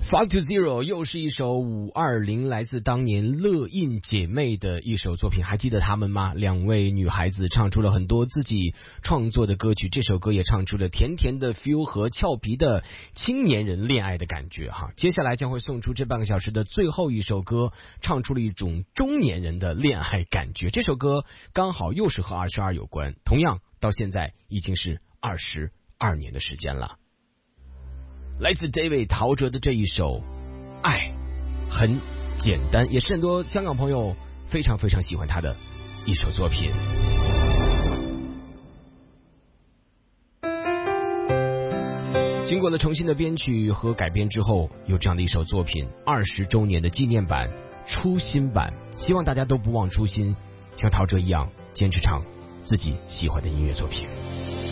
Fuck to Zero 又是一首520来自当年乐印姐妹的一首作品，还记得她们吗？两位女孩子唱出了很多自己创作的歌曲，这首歌也唱出了甜甜的 feel 和俏皮的青年人恋爱的感觉哈。接下来将会送出这半个小时的最后一首歌，唱出了一种中年人的恋爱感觉。这首歌刚好又是和22有关，同样到现在已经是22年的时间了。来自 David 陶喆的这一首爱很简单，也是很多香港朋友非常非常喜欢他的一首作品。经过了重新的编曲和改编之后，有这样的一首作品，20周年的纪念版、初心版，希望大家都不忘初心，像陶喆一样坚持唱自己喜欢的音乐作品。